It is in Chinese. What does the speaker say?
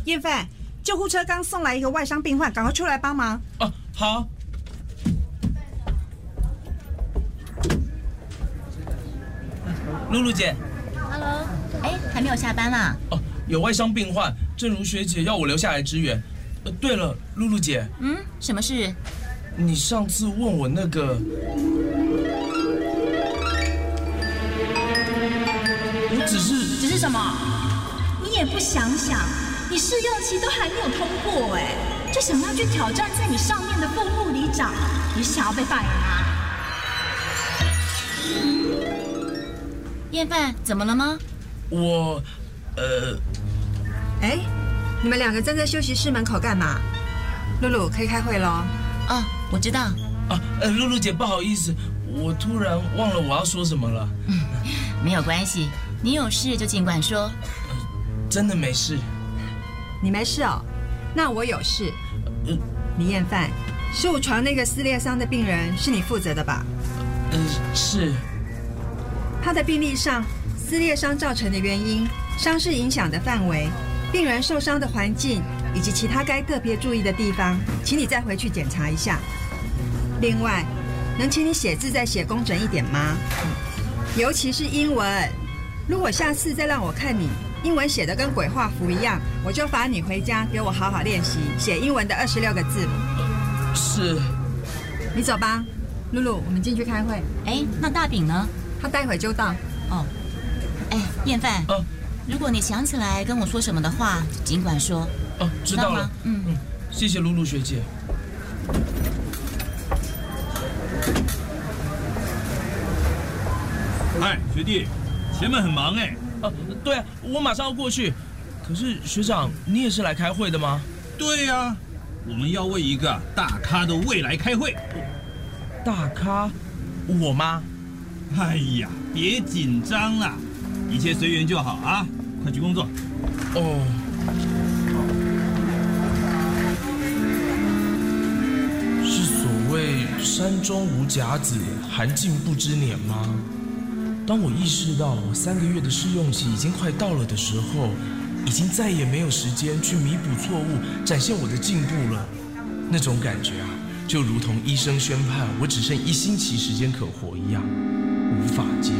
燕范，救护车刚送来一个外伤病患，赶快出来帮忙。 哦，好。露露姐 ，Hello， 还没有下班啦？ 哦，有外伤病患，正如学姐要我留下来支援。对了，露露姐， 什么事？ 你上次问我那个，我只是什么？ 你也不想想，你试用期都还没有通过就想要去挑战在你上面的副护理长，你想要被 fire 吗？ 燕范，怎么了吗？ 我， 你们两个站在休息室门口干嘛？露露，可以开会咯。 哦，我知道。 露露姐，不好意思，我突然忘了我要说什么了。 没有关系，你有事就尽管说。 真的没事。 你没事哦？那我有事。李燕范，15床那个撕裂伤的病人是你负责的吧？ 是。 他的病历上，撕裂伤造成的原因、伤势影响的范围、病人受伤的环境以及其他该特别注意的地方，请你再回去检查一下。另外，能请你写字再写工整一点吗？尤其是英文，如果下次再让我看你英文写得跟鬼画符一样，我就罚你回家给我好好练习写英文的26个字母。 是。 你走吧，露露，我们进去开会。 那大饼呢？ 他待会就到。 哦。燕范。如果你想起来跟我说什么的话，尽管说。 知道了。谢谢露露学姐。 嗨，学弟，前面很忙对啊，我马上要过去。可是学长，你也是来开会的吗？ 对呀，我们要为一个大咖的未来开会。 大咖？我吗？ 哎呀，别紧张啦，一切随缘就好啊！快去工作。 是所谓山中无甲子，寒尽不知年吗？当我意识到我3个月的试用期已经快到了的时候，已经再也没有时间去弥补错误，展现我的进步了。那种感觉就如同医生宣判我只剩1星期时间可活一样，无法接